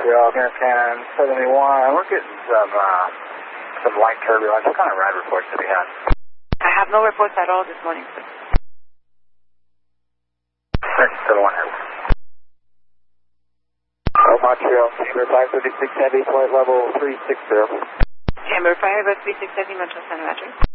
Montreal, here Cannon 71. We're getting some light turbulence. What kind of ride reports do we have? I have no reports at all this morning, sir. Still one here. Montreal, Chamber 536 Heavy, flight level 360. Chamber 5 at 360 Heavy, Montreal Center, Roger.